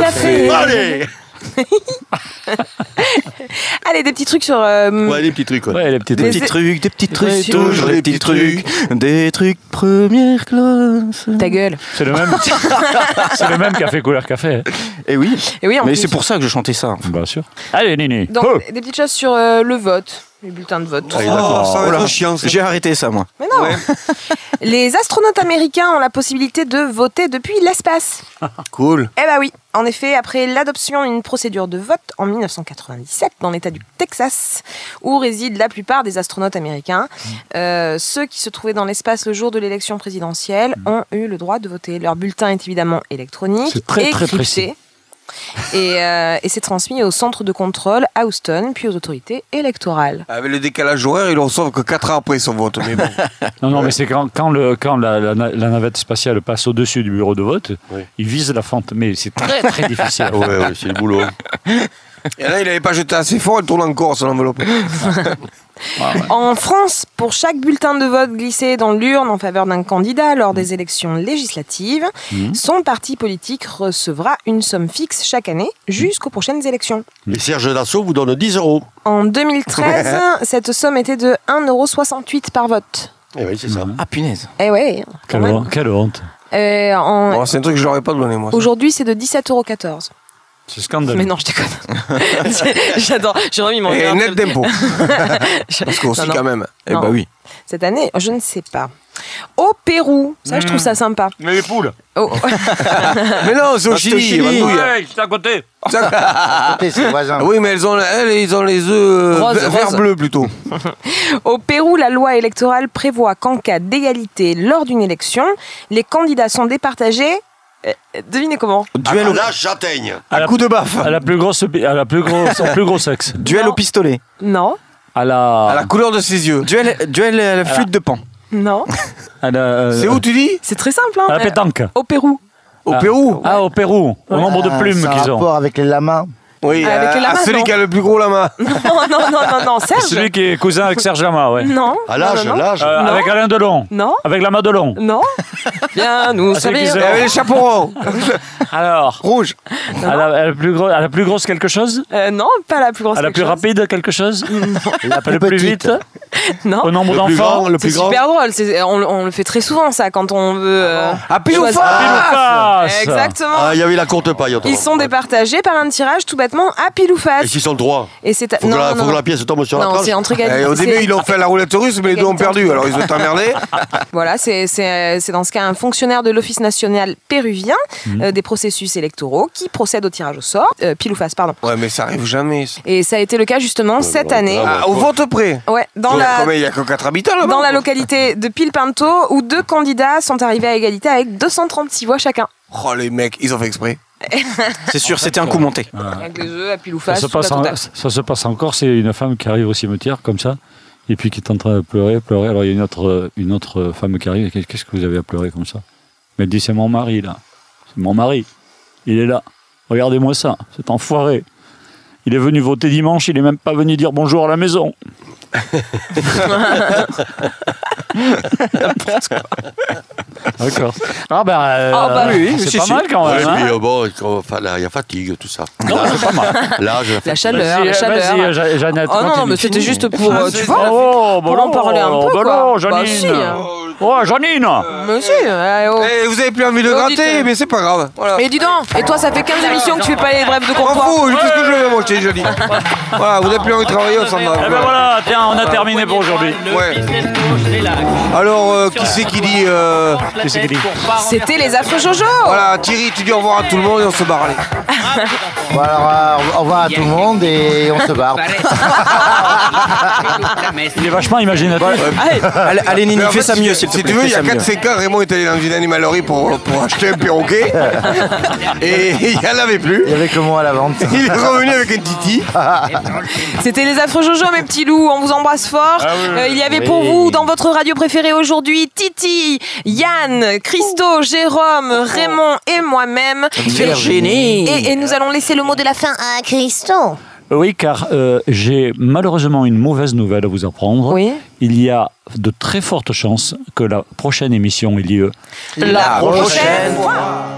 café. Allez. Allez, des petits trucs sur... Ouais, des petits trucs. Ouais, des petits trucs, toujours toujours des petits trucs, des trucs première classe. Ta gueule. C'est le même qui a fait Couleur Café. Et Et oui. oui, en Mais plus. c'est pour ça que je chantais ça. Bien sûr. Allez, Nini. Donc, Oh. des petites choses sur le vote. Les bulletins de vote. Ah, d'accord. ça va Oh là. être chiant. Ça. J'ai arrêté ça, moi. Mais non. Les astronautes américains ont la possibilité de voter depuis l'espace. Cool. Eh ben oui, en effet, après l'adoption d'une procédure de vote en 1997 dans l'État du Texas, où résident la plupart des astronautes américains, ceux qui se trouvaient dans l'espace le jour de l'élection présidentielle ont eu le droit de voter. Leur bulletin est évidemment électronique C'est très, et très crypté. précis. Et c'est transmis au centre de contrôle à Houston, puis aux autorités électorales. Avec le décalage horaire, ils le reçoivent que 4 ans après son vote. Mais bon. Non, mais c'est quand la navette spatiale passe au-dessus du bureau de vote, Oui. il vise la fente. Mais c'est très, très difficile. Ouais, c'est le boulot. Et là, il n'avait pas jeté assez fort, il tourne encore son enveloppe. En France, pour chaque bulletin de vote glissé dans l'urne en faveur d'un candidat lors des élections législatives, son parti politique recevra une somme fixe chaque année jusqu'aux prochaines élections. Et Serge Dassault vous donne 10 €. En 2013, cette somme était de 1,68 € par vote. Eh oui, c'est ça. Ah, punaise. Eh ouais, quand même. Quelle honte. Bon, c'est un truc que je leur ai pas donné, moi. ça. Aujourd'hui, c'est de 17,14 €. C'est scandaleux. Mais non, je déconne. J'adore. J'ai remis mon... Et net d'impôt. Parce qu'aussi, Non, non. quand même. Eh Non. bah oui. Cette année, je ne sais pas. Au Pérou, ça, je trouve ça sympa. Mais les poules. Oh. Mais non, c'est au c'est au Chili. Chili. Randouille. Ouais, c'est à côté. C'est voisin. Ah oui, mais ils ont les œufs Rose, vert rose. bleu plutôt. Au Pérou, la loi électorale prévoit qu'en cas d'égalité lors d'une élection, les candidats sont départagés. Devinez comment? Duel au, Là, j'atteigne. Un coup de baffe. à la plus grosse, au plus gros sexe. Duel au pistolet. Non, À À la la, couleur de ses yeux. Duel à la flûte de pan. non. C'est où tu dis? C'est très simple. Hein. À la pétanque. Au Pérou. Au Pérou. Ah, au Pérou. Au nombre de plumes C'est un qu'ils ont. rapport avec les lamas. Oui, Avec le lama, celui non. qui a le plus gros lama. Non, Serge. Celui qui est cousin avec Serge Lama, ouais. Non. À l'âge, non. l'âge. Non. Avec Alain Delon. Non. Avec Lama Delon. Non. Bien, nous c'est qui savions. c'est Et avec les chapeaux ronds. Alors. Rouge. À la plus grosse quelque chose. Non, pas la plus grosse. À la plus quelque chose. rapide quelque chose. La Le plus petite. vite. Non. Au nombre Le plus d'enfants. grand, le C'est plus grand. super drôle. On le fait très souvent ça quand on veut. À pile ou choisir- face. Pile ou face. Exactement. Ah, il y avait la courte paille. Ils sont départagés par un tirage tout bêtement à pile ou Et face. s'ils sont droits, Et c'est faut que la pièce tombe sur la non, tranche. c'est entre égalité. Et au début, ils l'ont fait à la roulette russe, mais les deux ont perdu. Alors ils ont été emmerdés. Voilà, c'est dans ce cas un fonctionnaire de l'Office national péruvien des processus électoraux qui procède au tirage au sort, pile ou face, pardon. Ouais, mais ça arrive jamais. ça. Et ça a été le cas justement cette voilà. année. Ah, Ah, au vote près. Ouais, dans Il y a que 4 habitants là-bas. dans la localité de Pilpinto où 2 candidats sont arrivés à égalité avec 236 voix chacun. Oh les mecs, ils ont fait exprès. C'est sûr, c'était un coup monté. Avec les jeux à pile ou Ça face. se, sous la passe totale. ça se passe encore, c'est une femme qui arrive au cimetière comme ça, et puis qui est en train de pleurer. Alors il y a une autre femme qui arrive, qu'est-ce que vous avez à pleurer comme ça? Mais elle dit, c'est mon mari là, c'est mon mari, il est là, regardez-moi ça, cet enfoiré. Il est venu voter dimanche, il est même pas venu dire bonjour à la maison. D'accord. Ah bah, oui, c'est pas mal quand Ouais, même. puis hein. bon, enfin, là, il y a fatigue, tout ça. Non, c'est pas mal. L'âge, La chaleur, Vas-y, la chaleur. Vas-y, Jeannette. Oh non, continue. mais c'était juste pour, tu vois, Oh, pour en parler un peu, bah quoi. non, Bah, Janine. si, hein. Oh, Janine. Monsieur, oh. Eh, vous avez plus envie de Auditeurs. gratter, mais c'est pas grave. Voilà. Et dis donc, et toi ça fait 15 émissions que tu fais pas les brèves de Je m'en comptoir. fous, je fais ce que je veux, moi, je t'ai déjà dit. Voilà, vous avez plus envie de travailler, on s'en va. Eh ben voilà, tiens, on a terminé pour aujourd'hui. Ouais. Alors, qui c'est qui dit Qu'est-ce qu'il dit? C'était les affreux Jojo. Voilà, Thierry, tu dis au revoir à tout le monde et on se barre, allez. Bon, alors, au revoir à tout le monde et on se barre. Il est vachement imaginatif. Allez, Nini, Mais en fais fait, ça mieux, s'il te Si plaît. tu veux, il y a fais ça mieux. 4-5 ans, Raymond est allé dans une animalerie pour acheter un perroquet. Et il n'y en avait plus. Et avec le mot à la vente. Il est revenu avec un titi. C'était les affreux Jojo, mes petits loups. On vous embrasse fort. Il y avait pour vous, dans votre radio préférée aujourd'hui, Titi, Yann, Christo, Jérôme, Raymond et moi-même. Virginie. Et nous allons laisser le mot de la fin à Christo. Oui, car j'ai malheureusement une mauvaise nouvelle à vous apprendre. Oui. Il y a de très fortes chances que la prochaine émission ait lieu La prochaine fois.